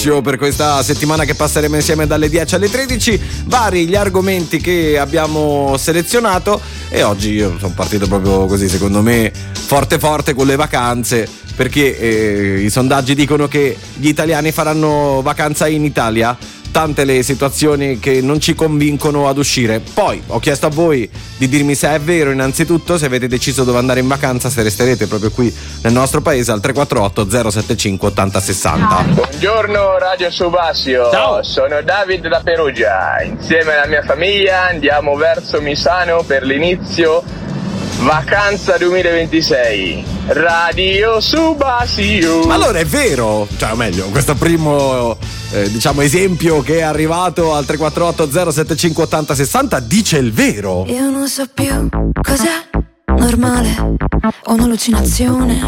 spazio per questa settimana che passeremo insieme dalle 10 alle 13. Vari gli argomenti che abbiamo selezionato e oggi io sono partito proprio così, secondo me, forte con le vacanze, perché i sondaggi dicono che gli italiani faranno vacanza in Italia. Tante le situazioni che non ci convincono ad uscire. Poi ho chiesto a voi di dirmi se è vero, innanzitutto, se avete deciso dove andare in vacanza, se resterete proprio qui nel nostro paese al 348 075 8060. Buongiorno Radio Subasio. Ciao. Sono David da Perugia. Insieme alla mia famiglia andiamo verso Misano per l'inizio vacanza 2026. Radio Subasio. Ma allora è vero, cioè o meglio, questo primo esempio che è arrivato al 348 075 8060 dice il vero. Io non so più cos'è normale o un'allucinazione.